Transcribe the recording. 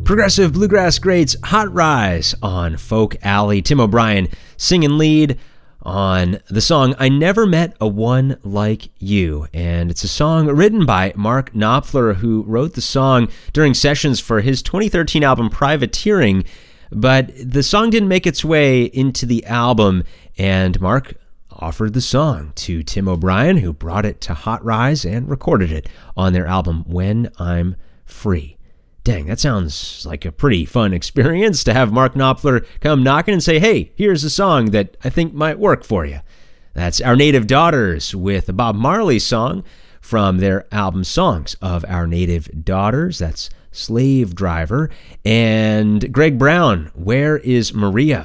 Progressive bluegrass greats Hot Rise on Folk Alley. Tim O'Brien singing lead on the song I Never Met a One Like You. And it's a song written by Mark Knopfler, who wrote the song during sessions for his 2013 album Privateering. But the song didn't make its way into the album, and Mark offered the song to Tim O'Brien, who brought it to Hot Rise and recorded it on their album When I'm Free. Dang, that sounds like a pretty fun experience to have Mark Knopfler come knocking and say, hey, here's a song that I think might work for you. That's Our Native Daughters with a Bob Marley song from their album Songs of Our Native Daughters. That's Slave Driver. And Greg Brown, Where is Maria?